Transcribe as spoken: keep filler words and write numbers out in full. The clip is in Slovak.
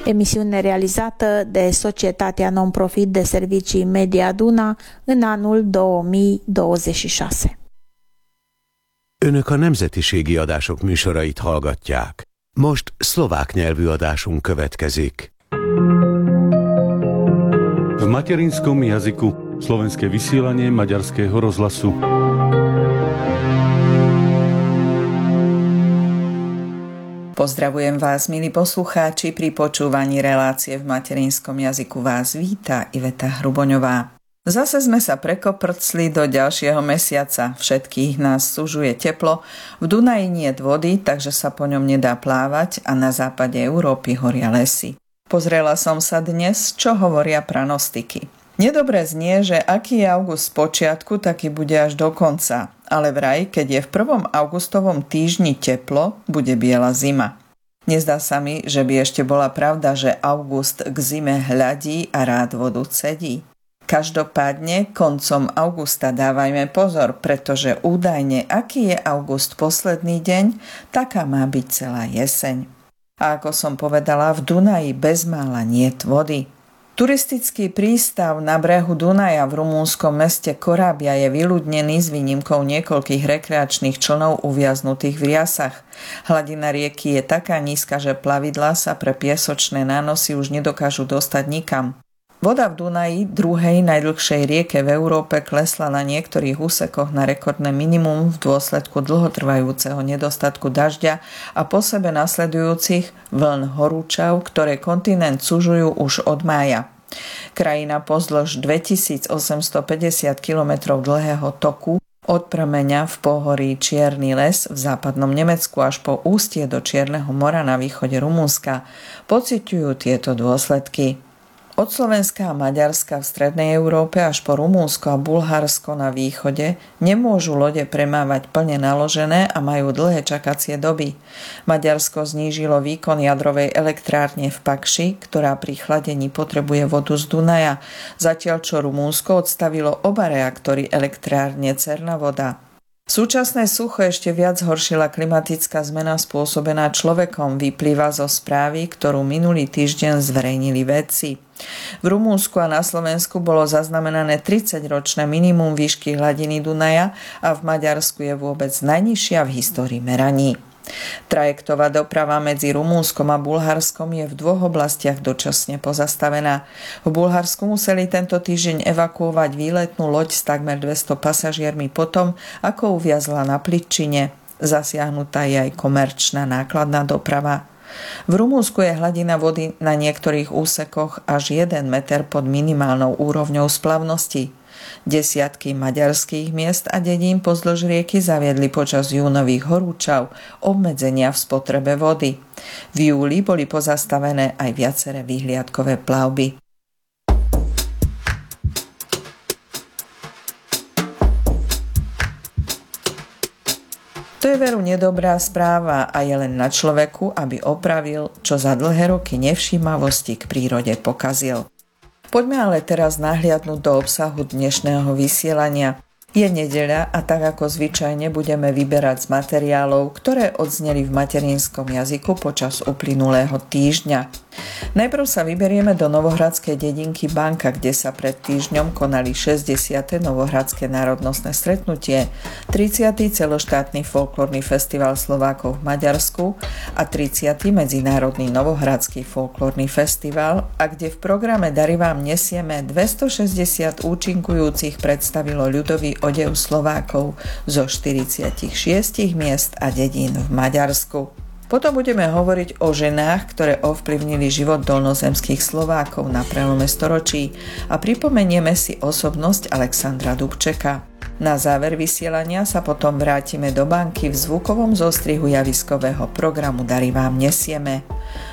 emisiune realizată de Societatea Non-Profit de Servicii Media Duna în anul două mii douăzeci și șase. Önök a nemzetiségi adások műsorait hallgatják. Most szlovák nyelvű adásunk következik. V materinskom jazyku slovenské vysielanie Maďarského rozhlasu. Pozdravujem vás, milí poslucháči, pri počúvaní relácie v materinskom jazyku vás víta Iveta Hruboňová. Zase sme sa prekoprcli do ďalšieho mesiaca. Všetkých nás sužuje teplo, v Dunaji nie je vody, takže sa po ňom nedá plávať a na západe Európy horia lesy. Pozrela som sa dnes, čo hovoria pranostiky. Nedobre znie, že aký je august z počiatku, taký bude až do konca. Ale vraj, keď je v prvom augustovom týždni teplo, bude biela zima. Nezdá sa mi, že by ešte bola pravda, že august k zime hľadí a rád vodu cedí. Každopádne koncom augusta dávajme pozor, pretože údajne aký je august posledný deň, taká má byť celá jeseň. A ako som povedala, v Dunaji bezmála niet vody. Turistický prístav na brehu Dunaja v rumúnskom meste Korábia je vyľudnený s výnimkou niekoľkých rekreačných člnov uviaznutých v riasach. Hladina rieky je taká nízka, že plavidlá sa pre piesočné nánosy už nedokážu dostať nikam. Voda v Dunaji, druhej najdlhšej rieke v Európe, klesla na niektorých úsekoch na rekordné minimum v dôsledku dlhotrvajúceho nedostatku dažďa a po sebe nasledujúcich vln horúčav, ktoré kontinent sužujú už od mája. Krajina pozdĺž dvetisícosemstopäťdesiat kilometrov dlhého toku od prameňa v pohorí Čierny les v západnom Nemecku až po ústie do Čierneho mora na východe Rumunska pociťujú tieto dôsledky. Od Slovenska a Maďarska v strednej Európe až po Rumunsko a Bulharsko na východe nemôžu lode premávať plne naložené a majú dlhé čakacie doby. Maďarsko znížilo výkon jadrovej elektrárne v Pakši, ktorá pri chladení potrebuje vodu z Dunaja, zatiaľ čo Rumunsko odstavilo oba reaktory elektrárne Cerna Voda. Súčasné sucho ešte viac zhoršila klimatická zmena spôsobená človekom, vyplýva zo správy, ktorú minulý týždeň zverejnili vedci. V Rumúnsku a na Slovensku bolo zaznamenané tridsaťročné minimum výšky hladiny Dunaja a v Maďarsku je vôbec najnižšia v histórii meraní. Trajektová doprava medzi Rumúnskom a Bulharskom je v dvoch oblastiach dočasne pozastavená. V Bulharsku museli tento týždeň evakuovať výletnú loď s takmer dvesto pasažiermi potom, ako uviazla na Pličine. Zasiahnutá je aj komerčná nákladná doprava. V Rumúnsku je hladina vody na niektorých úsekoch až jeden meter pod minimálnou úrovňou splavnosti. Desiatky maďarských miest a dedín pozdĺž rieky zaviedli počas júnových horúčav obmedzenia v spotrebe vody. V júli boli pozastavené aj viaceré vyhliadkové plavby. To je veru nedobrá správa a je len na človeku, aby opravil, čo za dlhé roky nevšímavosti k prírode pokazil. Poďme ale teraz nahliadnúť do obsahu dnešného vysielania. Je nedeľa a tak ako zvyčajne budeme vyberať z materiálov, ktoré odzneli v materinskom jazyku počas uplynulého týždňa. Najprv sa vyberieme do novohradskej dedinky Banka, kde sa pred týždňom konali šesťdesiate novohradské národnostné stretnutie, tridsiaty celoštátny folklórny festival Slovákov v Maďarsku a tridsiaty medzinárodný novohradský folklórny festival, a kde v programe Dary vám nesieme dvestošesťdesiat účinkujúcich predstavilo ľudový odev Slovákov zo štyridsaťšesť miest a dedín v Maďarsku. Potom budeme hovoriť o ženách, ktoré ovplyvnili život dolnozemských Slovákov na prelome storočí a pripomenieme si osobnosť Alexandra Dubčeka. Na záver vysielania sa potom vrátime do Banky v zvukovom zostrihu javiskového programu Dary vám nesieme.